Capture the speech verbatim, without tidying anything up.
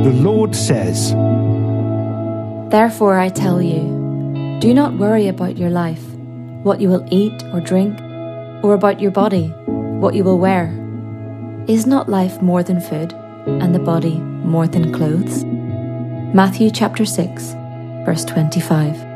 The Lord says, "Therefore I tell you, do not worry about your life, what you will eat or drink, or about your body, what you will wear. Is not life more than food, and the body more than clothes?" Matthew chapter six, verse twenty-five.